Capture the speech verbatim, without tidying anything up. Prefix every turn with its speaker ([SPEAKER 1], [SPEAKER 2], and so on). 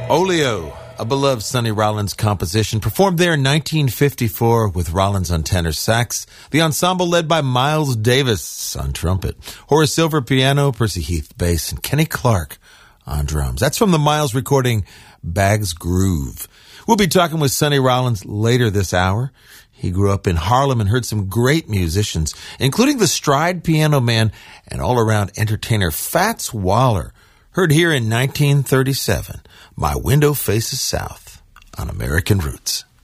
[SPEAKER 1] Oleo, a beloved Sonny Rollins composition, performed there in nineteen fifty-four with Rollins on tenor sax, the ensemble led by Miles Davis on trumpet, Horace Silver piano, Percy Heath bass, and Kenny Clark on drums. That's from the Miles recording Bag's Groove. We'll be talking with Sonny Rollins later this hour. He grew up in Harlem and heard some great musicians, including the stride piano man and all-around entertainer Fats Waller, heard here in nineteen thirty-seven, My Window Faces South on American Roots.